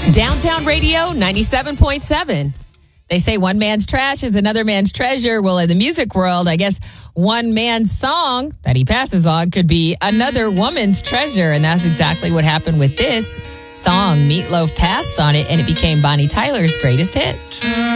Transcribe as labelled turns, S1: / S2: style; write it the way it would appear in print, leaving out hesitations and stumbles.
S1: Downtown Radio 97.7. They say one man's trash is another man's treasure. Well, in the music world, I guess one man's song that he passes on could be another woman's treasure. And that's exactly what happened with this song. Meatloaf passed on it, and it became Bonnie Tyler's greatest hit.